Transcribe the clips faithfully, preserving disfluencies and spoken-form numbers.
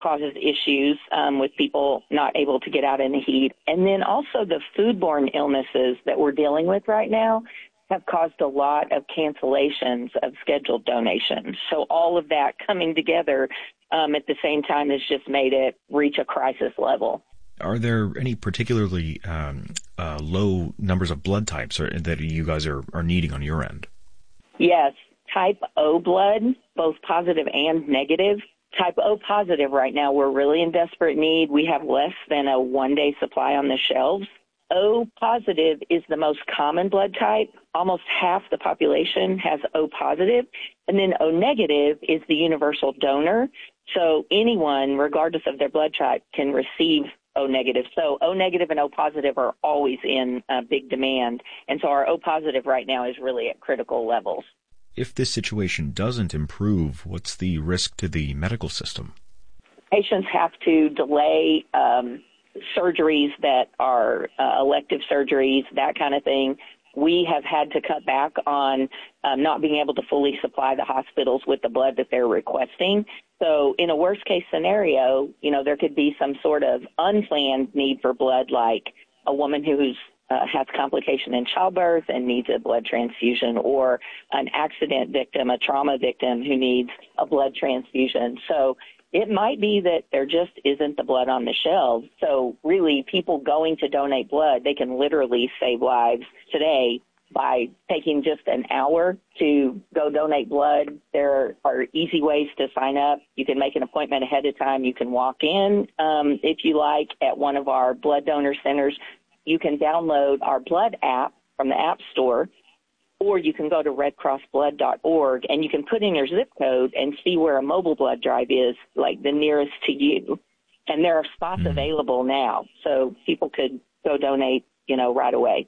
causes issues um, with people not able to get out in the heat. And then also the foodborne illnesses that we're dealing with right now have caused a lot of cancellations of scheduled donations. So all of that coming together um, at the same time has just made it reach a crisis level. Are there any particularly um, uh, low numbers of blood types or, that you guys are, are needing on your end? Yes, type O blood, both positive and negative. Type O positive right now, we're really in desperate need. We have less than a one-day supply on the shelves. O positive is the most common blood type. Almost half the population has O positive. And then O negative is the universal donor. So anyone, regardless of their blood type, can receive O negative. So O negative and O positive are always in uh, big demand. And so our O positive right now is really at critical levels. If this situation doesn't improve, what's the risk to the medical system? Patients have to delay um, surgeries that are uh, elective surgeries, that kind of thing. We have had to cut back on um, not being able to fully supply the hospitals with the blood that they're requesting. So in a worst case scenario, you know, there could be some sort of unplanned need for blood, like a woman who's Uh, has complication in childbirth and needs a blood transfusion, or an accident victim, a trauma victim who needs a blood transfusion. So it might be that there just isn't the blood on the shelves. So really, people going to donate blood, they can literally save lives today by taking just an hour to go donate blood. There are easy ways to sign up. You can make an appointment ahead of time. You can walk in, um, if you like, at one of our blood donor centers. You can download our blood app from the App Store, or you can go to red cross blood dot org and you can put in your zip code and see where a mobile blood drive is, like the nearest to you. And there are spots mm. available now, so people could go donate, you know, right away.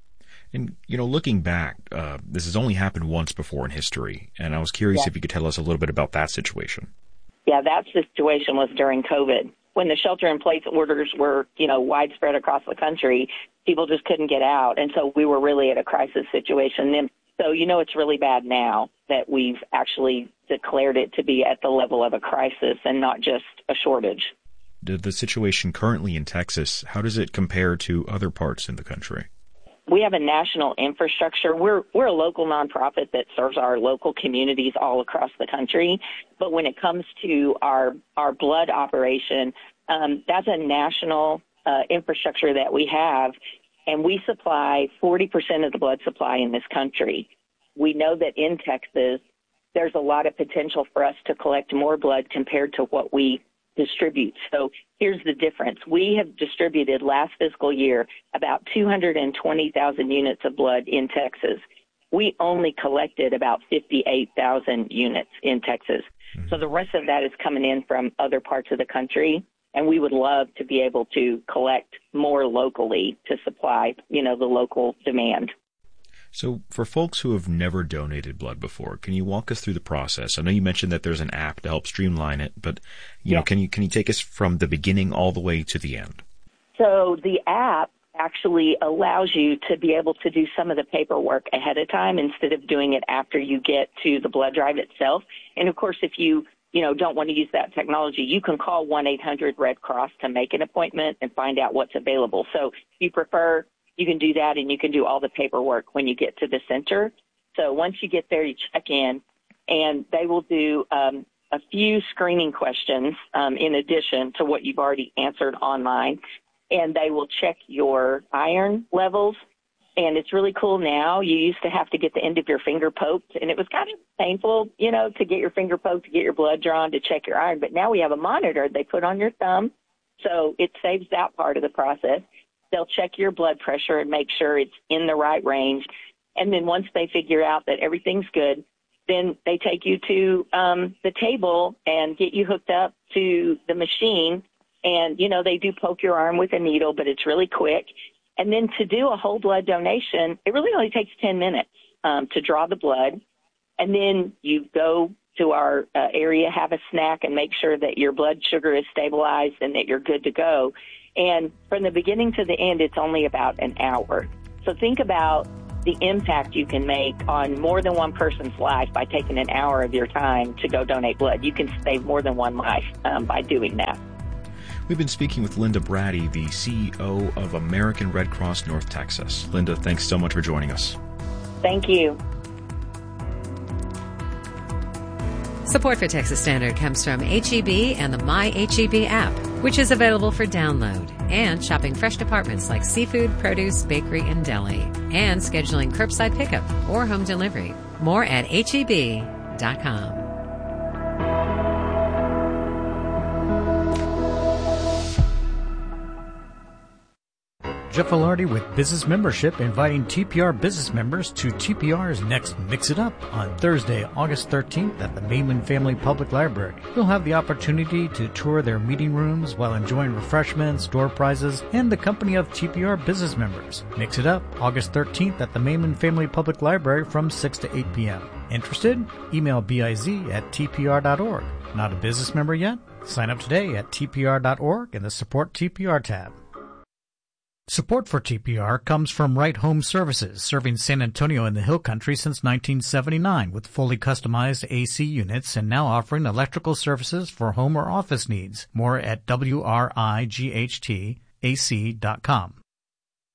And, you know, looking back, uh, this has only happened once before in history, and I was curious yeah. if you could tell us a little bit about that situation. Yeah, that situation was during COVID. When the shelter-in-place orders were, you know, widespread across the country, people just couldn't get out. And so we were really at a crisis situation. And so, you know, it's really bad now that we've actually declared it to be at the level of a crisis and not just a shortage. The, the situation currently in Texas, how does it compare to other parts in the country? We have a national infrastructure. We're we're a local nonprofit that serves our local communities all across the country. But when it comes to our our blood operation, um, that's a national uh, infrastructure that we have, and we supply forty percent of the blood supply in this country. We know that in Texas, there's a lot of potential for us to collect more blood compared to what we distribute. So here's the difference. We have distributed last fiscal year about two hundred twenty thousand units of blood in Texas. We only collected about fifty-eight thousand units in Texas. Mm-hmm. So the rest of that is coming in from other parts of the country, and we would love to be able to collect more locally to supply, you know, the local demand. So for folks who have never donated blood before, can you walk us through the process? I know you mentioned that there's an app to help streamline it, but you yeah. know, can you can you take us from the beginning all the way to the end? So the app actually allows you to be able to do some of the paperwork ahead of time instead of doing it after you get to the blood drive itself. And of course, if you you know don't want to use that technology, you can call one eight hundred red cross to make an appointment and find out what's available. So if you prefer, you can do that, and you can do all the paperwork when you get to the center. So once you get there, you check in, and they will do um, a few screening questions um, in addition to what you've already answered online, and they will check your iron levels. And it's really cool now. You used to have to get the end of your finger poked, and it was kind of painful, you know, to get your finger poked, to get your blood drawn, to check your iron. But now we have a monitor they put on your thumb, so it saves that part of the process. They'll check your blood pressure and make sure it's in the right range. And then once they figure out that everything's good, then they take you to um, the table and get you hooked up to the machine. And, you know, they do poke your arm with a needle, but it's really quick. And then to do a whole blood donation, it really only takes ten minutes um, to draw the blood. And then you go to our uh, area, have a snack, and make sure that your blood sugar is stabilized and that you're good to go. And from the beginning to the end, it's only about an hour. So think about the impact you can make on more than one person's life by taking an hour of your time to go donate blood. You can save more than one life um, by doing that. We've been speaking with Linda Brady, the C E O of American Red Cross North Texas. Linda, thanks so much for joining us. Thank you. Support for Texas Standard comes from H E B and the My H E B app, which is available for download, and shopping fresh departments like seafood, produce, bakery, and deli, and scheduling curbside pickup or home delivery. More at H E B dot com. Jeff Velarde with Business Membership, inviting T P R business members to T P R's next Mix It Up on Thursday, August thirteenth at the Mainland Family Public Library. You'll have the opportunity to tour their meeting rooms while enjoying refreshments, door prizes, and the company of T P R business members. Mix It Up August thirteenth at the Mainland Family Public Library from six to eight p.m. Interested? Email biz at t p r dot org. Not a business member yet? Sign up today at t p r dot org in the Support T P R tab. Support for T P R comes from Right Home Services, serving San Antonio and the Hill Country since nineteen seventy-nine with fully customized A C units and now offering electrical services for home or office needs. More at w r i g h t a c dot com.